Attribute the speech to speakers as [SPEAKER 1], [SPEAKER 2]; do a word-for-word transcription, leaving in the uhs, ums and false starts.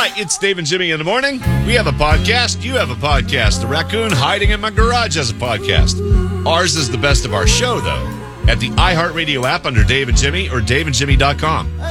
[SPEAKER 1] Hi, it's Dave and Jimmy in the morning. We have a podcast. You have a podcast. The raccoon hiding in my garage has a podcast. Ours is the best of our show, though, at the iHeartRadio app under Dave and Jimmy or dave and jimmy dot com.